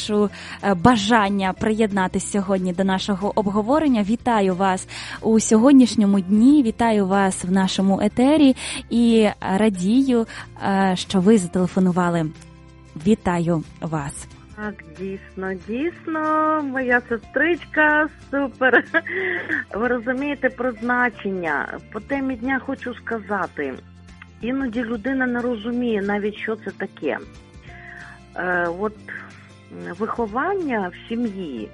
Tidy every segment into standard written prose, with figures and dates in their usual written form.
вашу бажання приєднатися сьогодні до нашого обговорення. Вітаю вас у сьогоднішньому дні, вітаю вас в нашому етері і радію, що ви зателефонували. Вітаю вас. Так, дійсно, моя сестричка, супер. Ви розумієте про значення. По темі дня хочу сказати, іноді людина не розуміє навіть, що це таке. От виховання в сім'ї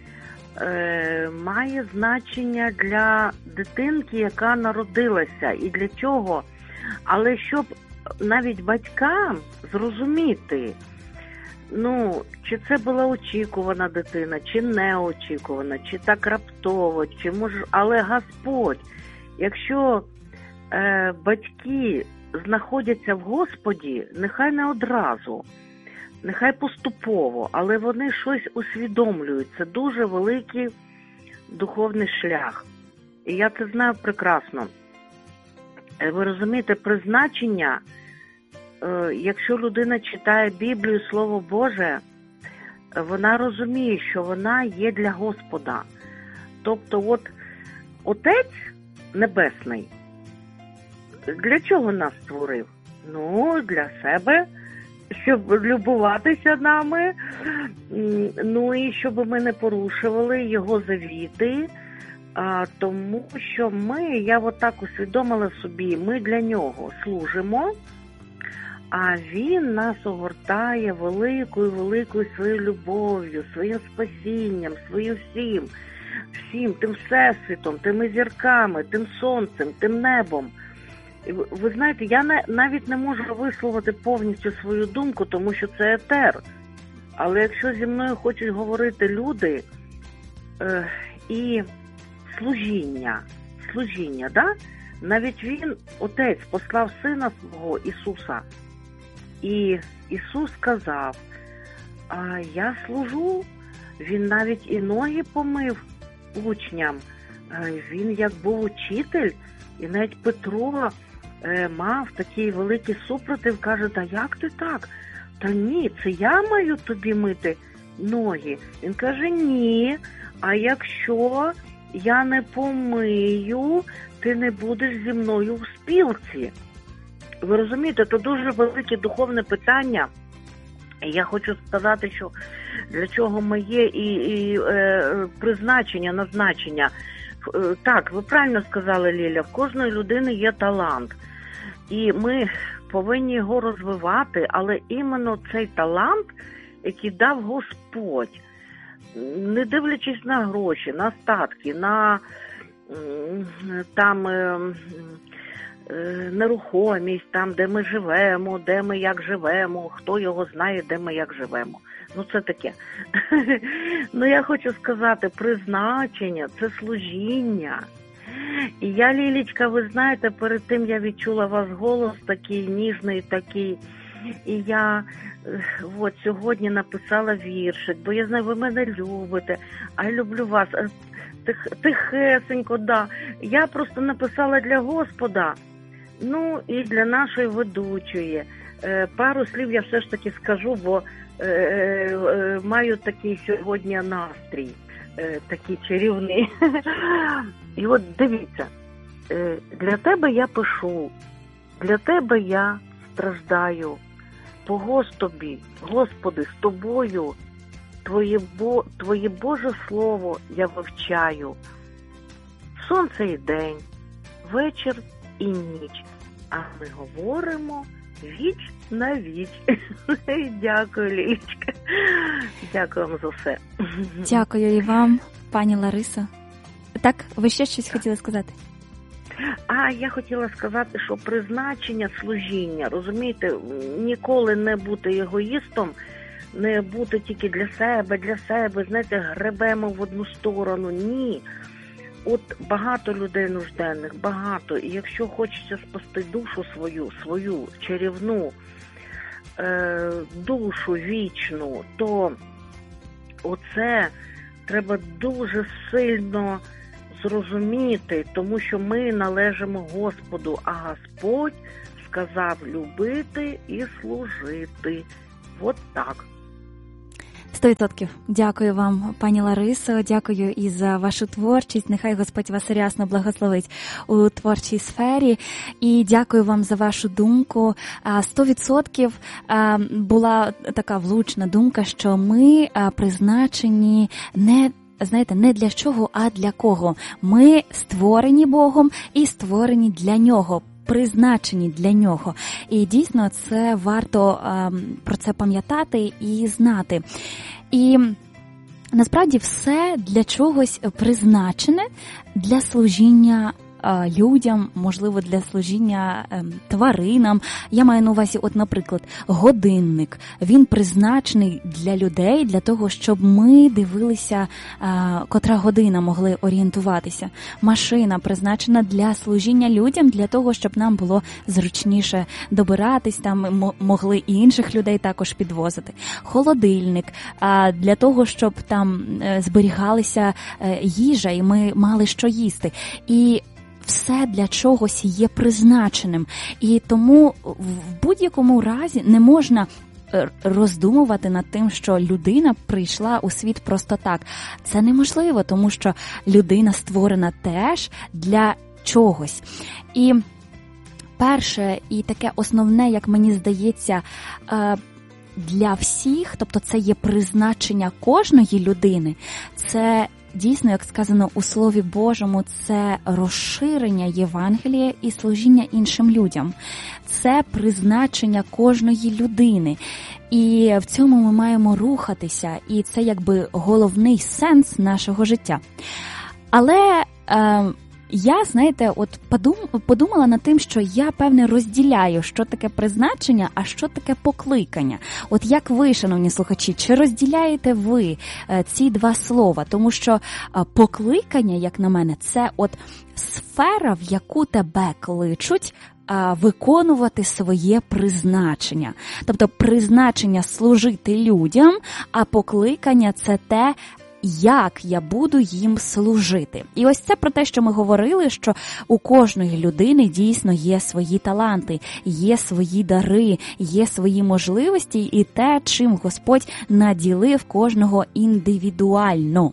має значення для дитинки, яка народилася, і для чого. Але щоб навіть батькам зрозуміти, чи це була очікувана дитина, чи неочікувана, чи так раптово, чи може, але Господь, якщо батьки знаходяться в Господі, нехай не одразу, нехай поступово, але вони щось усвідомлюють. Це дуже великий духовний шлях. І я це знаю прекрасно. Ви розумієте, призначення, якщо людина читає Біблію, Слово Боже, вона розуміє, що вона є для Господа. Тобто, от Отець Небесний, для чого нас створив? Для себе, щоб любуватися нами, і щоб ми не порушували Його завіти, тому що я отак усвідомила собі, ми для Нього служимо, а Він нас огортає великою своєю любов'ю, своїм спасінням, своїм всім, тим всесвітом, тими зірками, тим сонцем, тим небом. Ви знаєте, я навіть не можу висловити повністю свою думку, тому що це етер. Але якщо зі мною хочуть говорити люди і служіння, да? Навіть Він, Отець, послав Сина свого Ісуса. І Ісус сказав, я служу. Він навіть і ноги помив учням. Він як був учитель, і навіть Петро мав такий великий супротив, каже, та як ти так? Та ні, це я маю тобі мити ноги. Він каже, ні, а якщо я не помию, ти не будеш зі мною в спілці. Ви розумієте, це дуже велике духовне питання. І я хочу сказати, що для чого ми є і призначення, назначення. Так, ви правильно сказали, Ліля, в кожної людини є талант. І ми повинні його розвивати, але іменно цей талант, який дав Господь, не дивлячись на гроші, на статки, на нерухомість, там, де ми живемо, де ми як живемо, хто його знає, де ми як живемо. Це таке. Я хочу сказати, призначення – це служіння. І я, Лілічка, ви знаєте, перед тим я відчула вас голос такий ніжний, такий. І я сьогодні написала віршик, бо я знаю, ви мене любите, а я люблю вас. Тихесенько, да. Я просто написала для Господа, і для нашої ведучої. Пару слів я все ж таки скажу, бо маю такий сьогодні настрій, такий чарівний. І от дивіться, для тебе я пишу, для тебе я страждаю. Господи, з тобою, Твоє Боже Слово я вивчаю. Сонце і день, вечір і ніч, а ми говоримо віч на віч. Дякую, Лілічка. Дякую вам за все. Дякую і вам, пані Ларисо. Так, ви ще щось хотіли сказати? Я хотіла сказати, що призначення служіння, розумієте, ніколи не бути егоїстом, не бути тільки для себе, знаєте, гребемо в одну сторону. Ні. От багато людей нужденних, багато. І якщо хочеться спасти душу свою чарівну, душу вічну, то оце треба дуже сильно зрозуміти, тому що ми належимо Господу, а Господь сказав любити і служити. От так. 100%. Дякую вам, пані Ларисо, дякую і за вашу творчість. Нехай Господь вас рясно благословить у творчій сфері. І дякую вам за вашу думку. 100% була така влучна думка, що ми призначені не для чого, а для кого. Ми створені Богом і створені для Нього. Призначені для Нього. І дійсно це варто про це пам'ятати і знати. І насправді все для чогось призначене, для служіння людям, можливо, для служіння тваринам. Я маю на увазі, от, наприклад, годинник. Він призначений для людей, для того, щоб ми дивилися, котра година, могли орієнтуватися. Машина призначена для служіння людям, для того, щоб нам було зручніше добиратись, там могли і інших людей також підвозити. Холодильник для того, щоб там зберігалася їжа, і ми мали що їсти. І все для чогось є призначеним. І тому в будь-якому разі не можна роздумувати над тим, що людина прийшла у світ просто так. Це неможливо, тому що людина створена теж для чогось. І перше, і таке основне, як мені здається, для всіх, тобто це є призначення кожної людини, це дійсно, як сказано у Слові Божому, це розширення Євангелія і служіння іншим людям. Це призначення кожної людини. І в цьому ми маємо рухатися, і це якби головний сенс нашого життя. Але я, знаєте, от подумала над тим, що я, певне, розділяю, що таке призначення, а що таке покликання. От як ви, шановні слухачі, чи розділяєте ви ці два слова? Тому що покликання, як на мене, це от сфера, в яку тебе кличуть виконувати своє призначення. Тобто призначення служити людям, а покликання – це те, як я буду їм служити. І ось це про те, що ми говорили, що у кожної людини дійсно є свої таланти, є свої дари, є свої можливості і те, чим Господь наділив кожного індивідуально.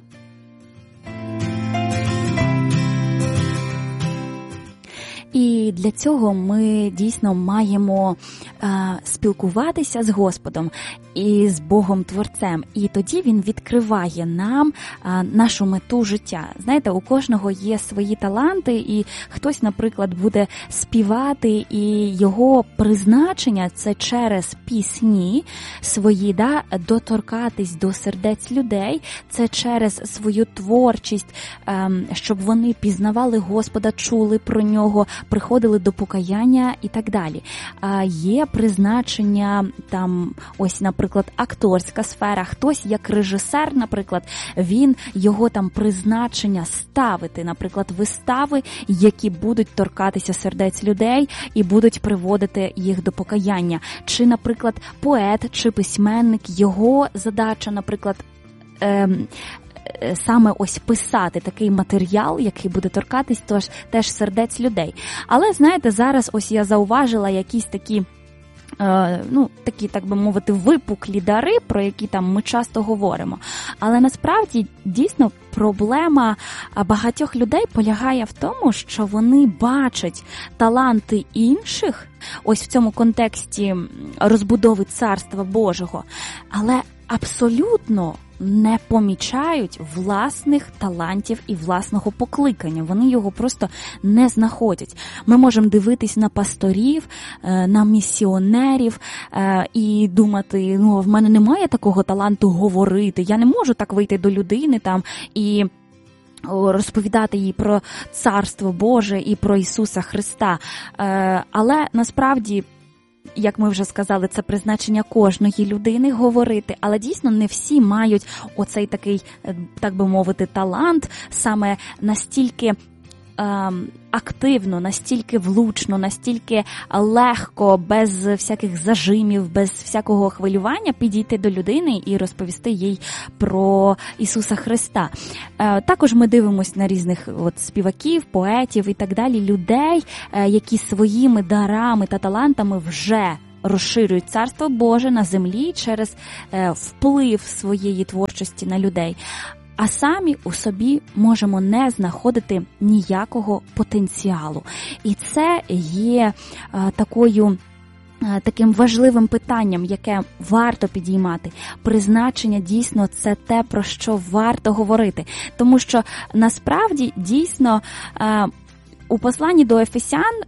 І для цього ми дійсно маємо спілкуватися з Господом і з Богом-творцем. І тоді Він відкриває нам нашу мету життя. Знаєте, у кожного є свої таланти, і хтось, наприклад, буде співати, і його призначення – це через пісні свої, доторкатись до сердець людей, це через свою творчість, щоб вони пізнавали Господа, чули про Нього, приходили до покаяння і так далі. Є призначення, там, ось, наприклад, акторська сфера, хтось як режисер, наприклад, його там призначення ставити, наприклад, вистави, які будуть торкатися сердець людей і будуть приводити їх до покаяння. Чи, наприклад, поет чи письменник, його задача, наприклад, саме ось писати такий матеріал, який буде торкатись теж сердець людей. Але, знаєте, зараз ось я зауважила якісь такі, так би мовити, випуклі дари, про які там ми часто говоримо. Але насправді, дійсно, проблема багатьох людей полягає в тому, що вони бачать таланти інших, ось в цьому контексті розбудови Царства Божого, але абсолютно не помічають власних талантів і власного покликання. Вони його просто не знаходять. Ми можемо дивитись на пасторів, на місіонерів і думати, в мене немає такого таланту говорити, я не можу так вийти до людини там і розповідати їй про Царство Боже і про Ісуса Христа. Але насправді, як ми вже сказали, це призначення кожної людини говорити, але дійсно не всі мають оцей такий, так би мовити, талант саме настільки активно, настільки влучно, настільки легко, без всяких зажимів, без всякого хвилювання підійти до людини і розповісти їй про Ісуса Христа. Також ми дивимося на різних співаків, поетів і так далі, людей, які своїми дарами та талантами вже розширюють Царство Боже на землі через вплив своєї творчості на людей, а самі у собі можемо не знаходити ніякого потенціалу. І це є таким важливим питанням, яке варто підіймати. Призначення дійсно це те, про що варто говорити. Тому що насправді дійсно у посланні до Ефесян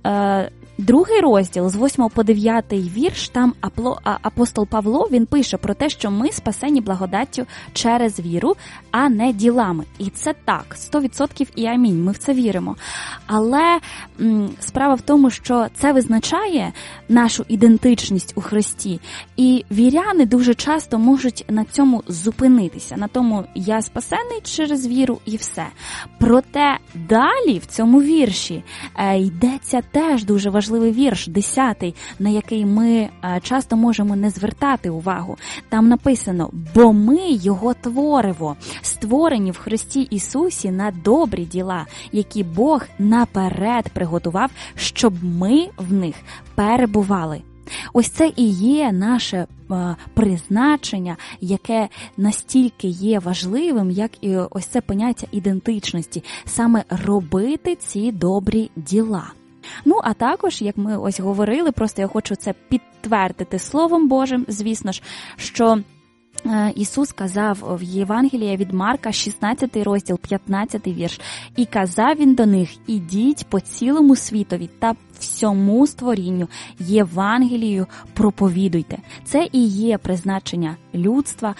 2 розділ, з 8 по 9 вірш, там апостол Павло, він пише про те, що ми спасені благодаттю через віру, а не ділами. І це так, 100% і амінь, ми в це віримо. Але справа в тому, що це визначає нашу ідентичність у Христі. І віряни дуже часто можуть на цьому зупинитися, на тому я спасений через віру і все. Проте далі в цьому вірші йдеться теж дуже важливий вірш, 10, на який ми часто можемо не звертати увагу. Там написано: «Бо ми Його твориво, створені в Христі Ісусі на добрі діла, які Бог наперед приготував, щоб ми в них перебували». Ось це і є наше призначення, яке настільки є важливим, як і ось це поняття ідентичності, саме робити ці добрі діла. Ну, а також, як ми ось говорили, просто я хочу це підтвердити Словом Божим, звісно ж, що Ісус казав в Євангелії від Марка, 16 розділ, 15 вірш, «І казав Він до них: ідіть по цілому світові та всьому створінню, Євангелію проповідуйте». Це і є призначення людства,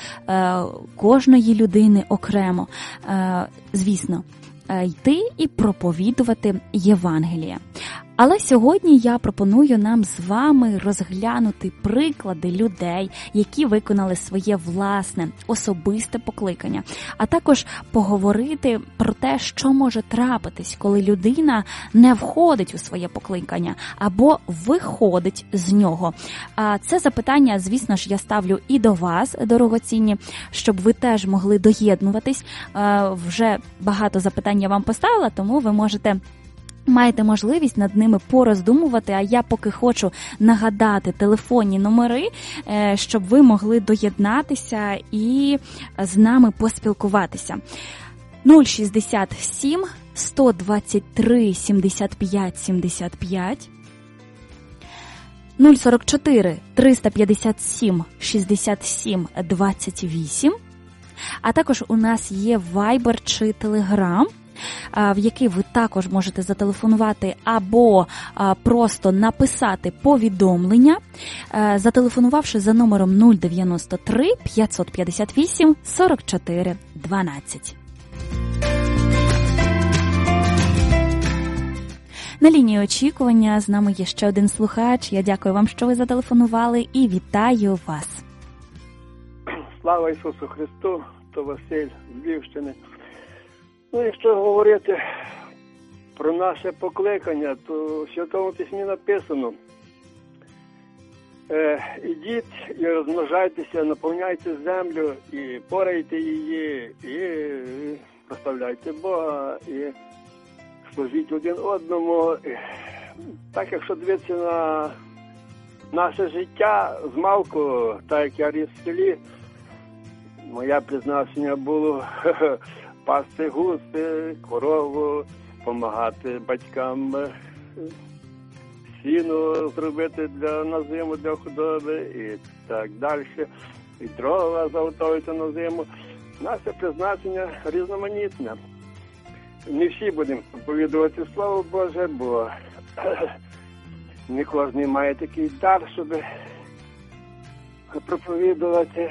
кожної людини окремо, звісно, йти і проповідувати Євангеліє. Але сьогодні я пропоную нам з вами розглянути приклади людей, які виконали своє власне, особисте покликання, а також поговорити про те, що може трапитись, коли людина не входить у своє покликання або виходить з нього. А це запитання, звісно ж, я ставлю і до вас, дорогоцінні, щоб ви теж могли доєднуватись. Вже багато запитань я вам поставила, тому ви маєте можливість над ними пороздумувати, а я поки хочу нагадати телефонні номери, щоб ви могли доєднатися і з нами поспілкуватися. 067 123 75 75, 044 357 67 28, а також у нас є Viber чи Telegram, в який ви також можете зателефонувати або просто написати повідомлення, зателефонувавши за номером 093 558 44 12. На лінії очікування з нами є ще один слухач. Я дякую вам, що ви зателефонували, і вітаю вас. Слава Ісусу Христу, то Василь з Львівщини. Ну, якщо говорити про наше покликання, то в Святому Письмі написано: ідіть і розмножайтеся, наповняйте землю, і порайте її, і прославляйте Бога, і служіть один одному. Так, якщо дивитися на наше життя змалку, так як я ріс в селі, моє призначення було пасти гуси, корову, допомагати батькам сіно зробити на зиму для худоби і так далі. І дрова заготовити на зиму. Наше призначення різноманітне. Не всі будемо проповідувати Слово Боже, бо не кожен має такий дар, щоб проповідувати.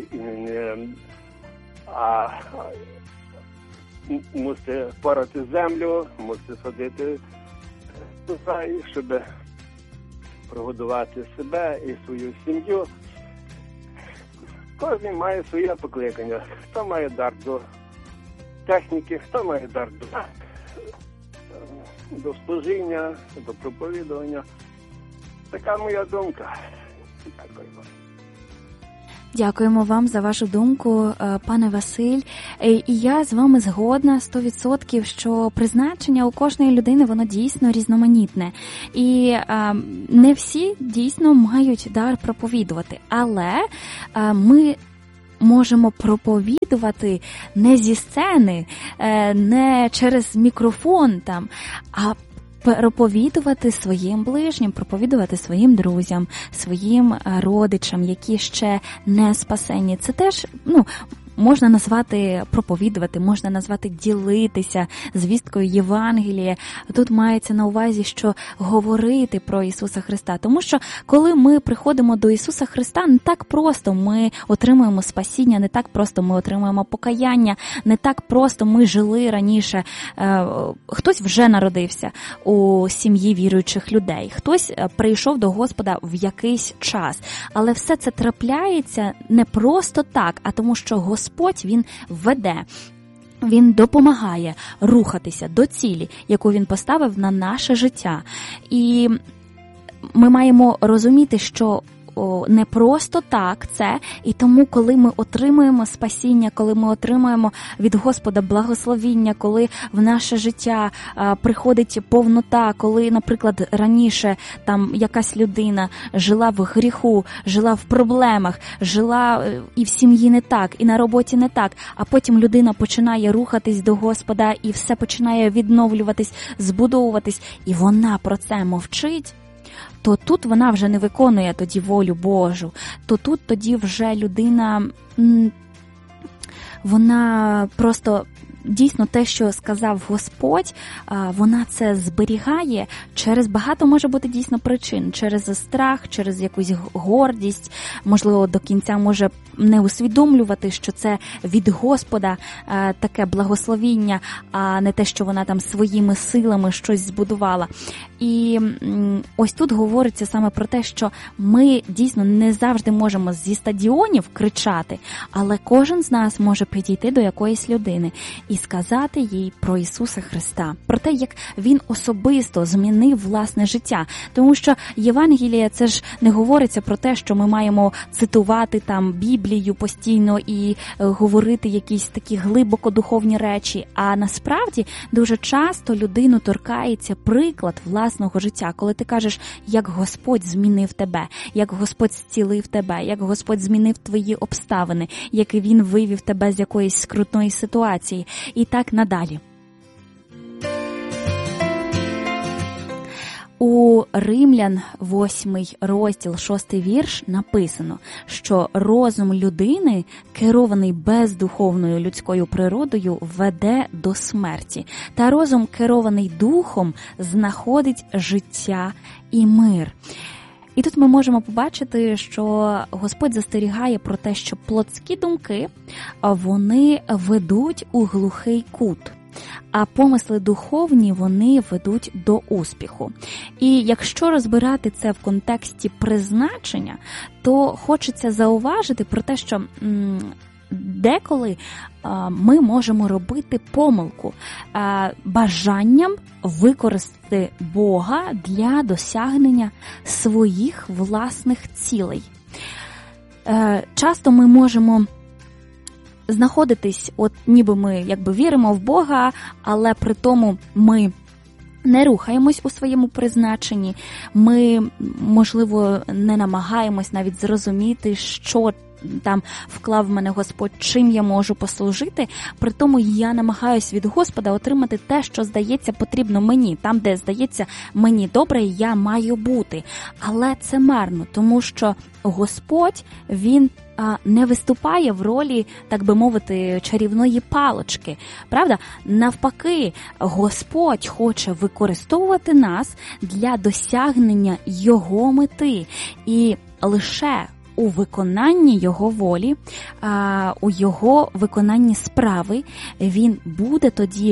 Мусить порати землю, мусить садити тузаї, щоб прогодувати себе і свою сім'ю. Кожен має своє покликання. Хто має дар до техніки, хто має дар до служіння, до проповідування. Така моя думка. Дякую вам. Дякуємо вам за вашу думку, пане Василь. І я з вами згодна 100%, що призначення у кожної людини, воно дійсно різноманітне. І не всі дійсно мають дар проповідувати. Але ми можемо проповідувати не зі сцени, не через мікрофон там, а проповідувати своїм ближнім, проповідувати своїм друзям, своїм родичам, які ще не спасені. Це теж, можна назвати проповідувати, можна назвати ділитися звісткою Євангелія. Тут мається на увазі, що говорити про Ісуса Христа. Тому що, коли ми приходимо до Ісуса Христа, не так просто ми отримуємо спасіння, не так просто ми отримуємо покаяння, не так просто ми жили раніше. Хтось вже народився у сім'ї віруючих людей, хтось прийшов до Господа в якийсь час. Але все це трапляється не просто так, а тому що Господь, Він веде, Він допомагає рухатися до цілі, яку Він поставив на наше життя. І ми маємо розуміти, що не просто так це, і тому, коли ми отримуємо спасіння, коли ми отримуємо від Господа благословіння, коли в наше життя приходить повнота, коли, наприклад, раніше там якась людина жила в гріху, жила в проблемах, жила і в сім'ї не так, і на роботі не так, а потім людина починає рухатись до Господа, і все починає відновлюватись, збудовуватись, і вона про це мовчить, то тут вона вже не виконує тоді волю Божу, то тут тоді вже людина, вона просто дійсно те, що сказав Господь, вона це зберігає через багато, може бути, дійсно причин. Через страх, через якусь гордість, можливо, до кінця може не усвідомлювати, що це від Господа таке благословіння, а не те, що вона там своїми силами щось збудувала. І ось тут говориться саме про те, що ми дійсно не завжди можемо зі стадіонів кричати, але кожен з нас може підійти до якоїсь людини і сказати їй про Ісуса Христа, про те, як Він особисто змінив власне життя. Тому що Євангелія, це ж не говориться про те, що ми маємо цитувати там Біблію постійно і говорити якісь такі глибоко духовні речі, а насправді дуже часто людину торкається приклад власного життя, коли ти кажеш, як Господь змінив тебе, як Господь зцілив тебе, як Господь змінив твої обставини, як Він вивів тебе з якоїсь скрутної ситуації. І так надалі. У Римлян 8 розділ 6 вірш написано, що розум людини, керований бездуховною людською природою, веде до смерті, та розум, керований духом, знаходить життя і мир. І тут ми можемо побачити, що Господь застерігає про те, що плотські думки, вони ведуть у глухий кут, а помисли духовні, вони ведуть до успіху. І якщо розбирати це в контексті призначення, то хочеться зауважити про те, що деколи ми можемо робити помилку бажанням використати Бога для досягнення своїх власних цілей. Часто ми можемо знаходитись, от ніби ми якби віримо в Бога, але при тому ми не рухаємось у своєму призначенні, ми, можливо, не намагаємось навіть зрозуміти, що там вклав в мене Господь, чим я можу послужити, при тому я намагаюсь від Господа отримати те, що, здається, потрібно мені, там, де, здається, мені добре, я маю бути. Але це марно, тому що Господь, Він не виступає в ролі, так би мовити, чарівної палочки. Правда? Навпаки, Господь хоче використовувати нас для досягнення Його мети. І лише у виконанні Його волі, у Його виконанні справи Він буде тоді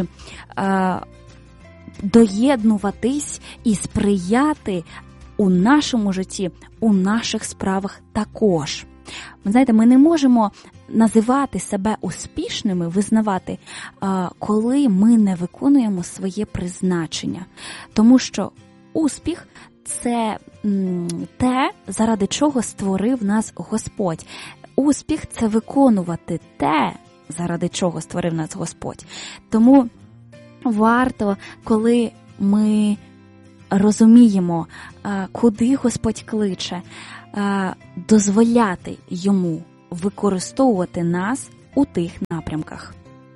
доєднуватись і сприяти у нашому житті, у наших справах також. Ви знаєте, ми не можемо називати себе успішними, визнавати, коли ми не виконуємо своє призначення. Тому що успіх – це те, заради чого створив нас Господь. успіх – це виконувати те, заради чого створив нас Господь. Тому варто, коли ми розуміємо, куди Господь кличе, дозволяти йому використовувати нас у тих напрямках.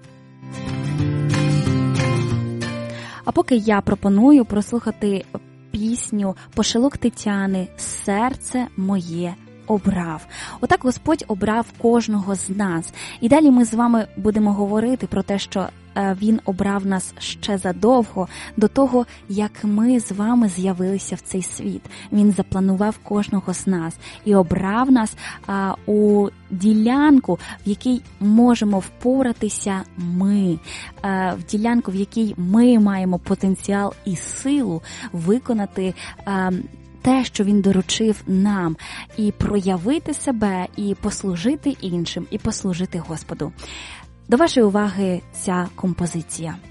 А поки я пропоную прослухати пісню «Пошилок Тетяни «Серце моє обрав». Отак Господь обрав кожного з нас. І далі ми з вами будемо говорити про те, що Він обрав нас ще задовго до того, як ми з вами з'явилися в цей світ. Він запланував кожного з нас і обрав нас у ділянку, в якій можемо впоратися ми, в ділянку, в якій ми маємо потенціал і силу виконати те, що Він доручив нам, і проявити себе, і послужити іншим, і послужити Господу. До вашої уваги ця композиція.